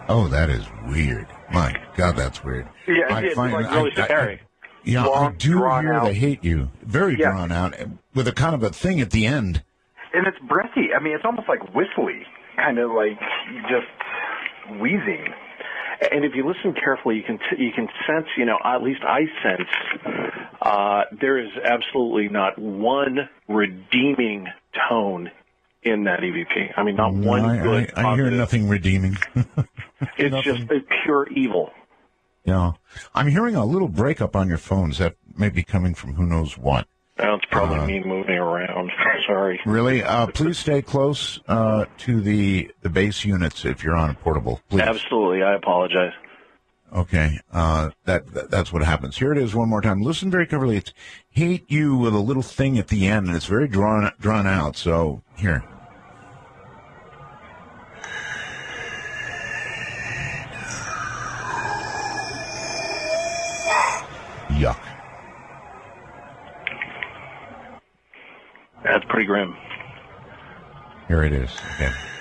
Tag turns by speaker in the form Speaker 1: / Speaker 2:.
Speaker 1: Oh, that is weird. My God, that's weird.
Speaker 2: Yeah, it's like really scary.
Speaker 1: Yeah,
Speaker 2: Long,
Speaker 1: I do
Speaker 2: drawn
Speaker 1: hear
Speaker 2: out.
Speaker 1: the hate you. Very
Speaker 2: Yeah.
Speaker 1: drawn out, with a kind of a thing at the end.
Speaker 2: And it's breathy. I mean, it's almost like whistly, kind of like just wheezing. And if you listen carefully, you can sense, at least I sense, there is absolutely not one redeeming tone in that EVP. I mean, not one good.
Speaker 1: I hear nothing redeeming.
Speaker 2: It's
Speaker 1: nothing.
Speaker 2: just pure evil.
Speaker 1: Yeah, I'm hearing a little breakup on your phones that may be coming from who knows what.
Speaker 2: That's probably me moving around. Sorry.
Speaker 1: Really? Please stay close to the base units if you're on a portable. Please.
Speaker 2: Absolutely. I apologize.
Speaker 1: Okay. That's what happens. Here it is one more time. Listen very carefully. It's hate you with a little thing at the end, and it's very drawn out. So here. Yuck.
Speaker 2: That's pretty grim.
Speaker 1: Here it is again.